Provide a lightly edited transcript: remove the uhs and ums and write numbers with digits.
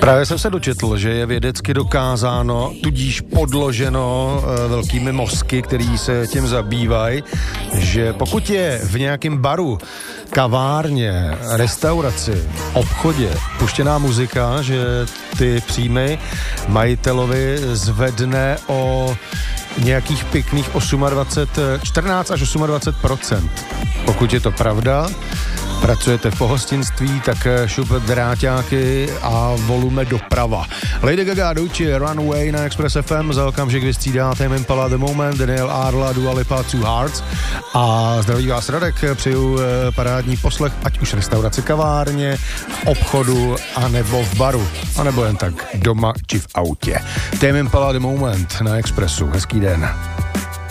Právě jsem se dočetl, že je vědecky dokázáno, tudíž podloženo velkými mozky, který se tím zabývají, že pokud je v nějakém baru, kavárně, restauraci, obchodě puštěná muzika, že ty příjmy majitelovi zvedne o nějakých pěkných 14 až 28%. Pokud je to pravda, pracujete v pohostinství, tak šup dráťáky a volume doprava. Lady Gaga, Ducci, Runaway na Express FM, za okamžik vystřídá Tame Impala, The Moment, Daniel Arla, Dua Lipa, Two Hearts a zdraví vás Radek, přeju parádní poslech, ať už restaurace, kavárně, v obchodu, anebo v baru, anebo jen tak doma či v autě. Tame Impala, The Moment na Expressu, hezký den.